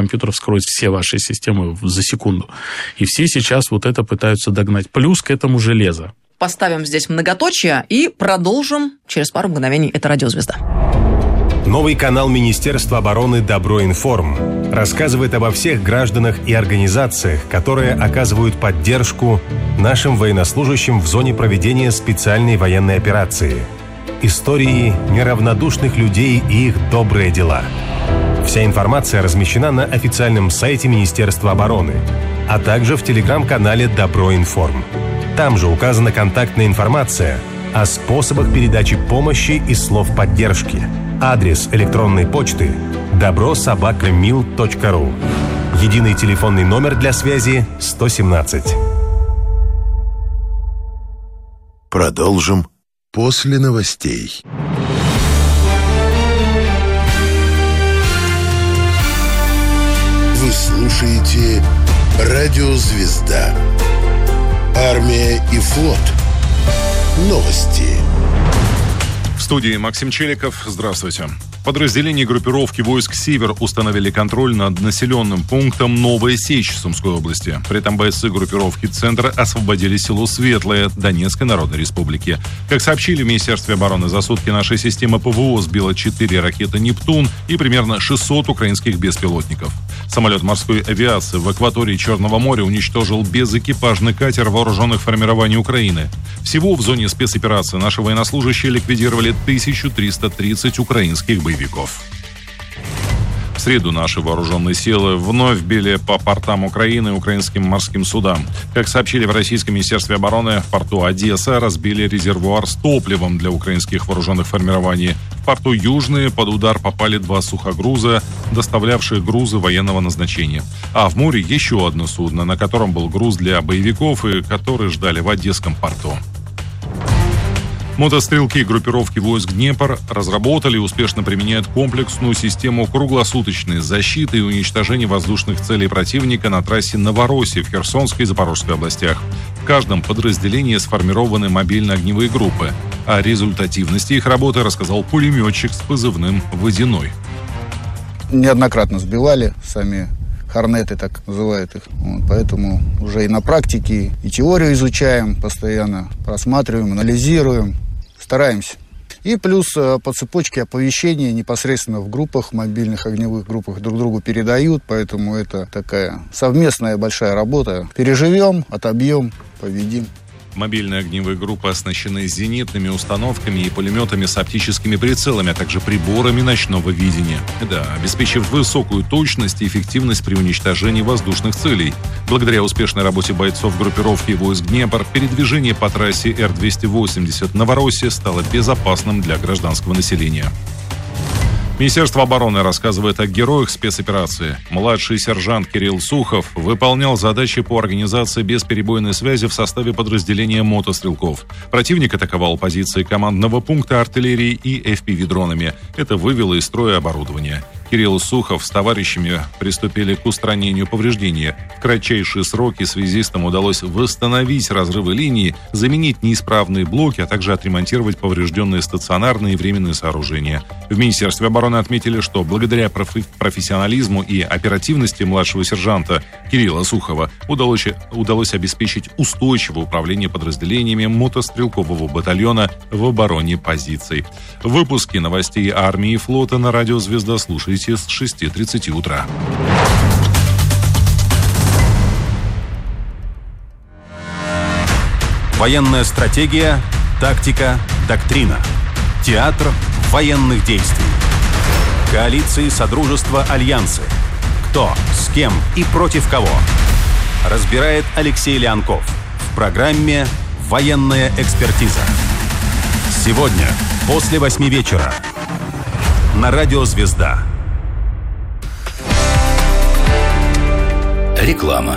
компьютер вскроет все ваши системы за секунду. И все сейчас вот это пытаются догнать. Плюс к этому железо. Поставим здесь многоточие и продолжим через пару мгновений. Это «Радиозвезда». Новый канал Министерства обороны «Доброинформ» рассказывает обо всех гражданах и организациях, которые оказывают поддержку нашим военнослужащим в зоне проведения специальной военной операции. Истории неравнодушных людей и их добрые дела. Вся информация размещена на официальном сайте Министерства обороны, а также в телеграм-канале «Доброинформ». Там же указана контактная информация о способах передачи помощи и слов поддержки. Адрес электронной почты добро@mil.ru. Единый телефонный номер для связи 117. Продолжим после новостей. Вы слушаете «Радиозвезда». Армия и флот. Новости. В студии Максим Челиков. Здравствуйте. Подразделения группировки войск «Север» установили контроль над населенным пунктом Новая Сечь Сумской области. При этом бойцы группировки «Центр» освободили село Светлое Донецкой Народной Республики. Как сообщили в Министерстве обороны, за сутки наша система ПВО сбила 4 ракеты «Нептун» и примерно 600 украинских беспилотников. Самолет морской авиации в акватории Черного моря уничтожил безэкипажный катер вооруженных формирований Украины. Всего в зоне спецоперации наши военнослужащие ликвидировали 1330 украинских боевиков. В среду наши вооруженные силы вновь били по портам Украины и украинским морским судам. Как сообщили в Российском Министерстве обороны, в порту Одесса разбили резервуар с топливом для украинских вооруженных формирований. В порту Южный под удар попали 2 сухогруза, доставлявшие грузы военного назначения. А в море еще одно судно, на котором был груз для боевиков и которые ждали в Одесском порту. Мотострелки группировки войск «Днепр» разработали и успешно применяют комплексную систему круглосуточной защиты и уничтожения воздушных целей противника на трассе Новороссия в Херсонской и Запорожской областях. В каждом подразделении сформированы мобильно-огневые группы. О результативности их работы рассказал пулеметчик с позывным «Водяной». Неоднократно сбивали сами хорнеты, так называют их. Поэтому уже и на практике, и теорию изучаем постоянно, просматриваем, анализируем. Стараемся. И плюс по цепочке оповещения непосредственно в группах, мобильных огневых группах друг другу передают, поэтому это такая совместная большая работа. Переживем, отобьем, победим. Мобильные огневые группы оснащены зенитными установками и пулеметами с оптическими прицелами, а также приборами ночного видения. Обеспечивают высокую точность и эффективность при уничтожении воздушных целей. Благодаря успешной работе бойцов группировки войск «Днепр» передвижение по трассе Р-280 Новороссия стало безопасным для гражданского населения. Министерство обороны рассказывает о героях спецоперации. Младший сержант Кирилл Сухов выполнял задачи по организации бесперебойной связи в составе подразделения мотострелков. Противник атаковал позиции командного пункта артиллерии и FPV-дронами. Это вывело из строя оборудование. Кирилл Сухов с товарищами приступили к устранению повреждений. В кратчайшие сроки связистам удалось восстановить разрывы линий, заменить неисправные блоки, а также отремонтировать поврежденные стационарные и временные сооружения. В Министерстве обороны отметили, что благодаря профессионализму и оперативности младшего сержанта Кирилла Сухова удалось обеспечить устойчивое управление подразделениями мотострелкового батальона в обороне позиций. Выпуски новостей армии и флота на радио «Звезда» слушайте с 6:30 утра. Военная стратегия, тактика, доктрина. Театр военных действий. Коалиции, содружества, альянсы. Кто, с кем и против кого. Разбирает Алексей Леонков в программе «Военная экспертиза». Сегодня после 8 вечера на радио «Звезда». Реклама.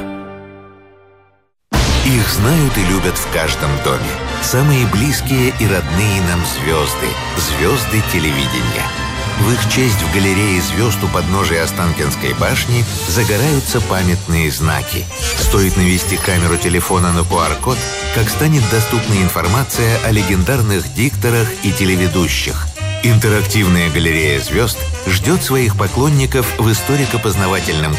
Их знают и любят в каждом доме. Самые близкие и родные нам звезды. Звезды телевидения. В их честь в галерее звезд у подножия Останкинской башни загораются памятные знаки. Стоит навести камеру телефона на QR-код, как станет доступна информация о легендарных дикторах и телеведущих. Интерактивная галерея звезд ждет своих поклонников в историко-познавательном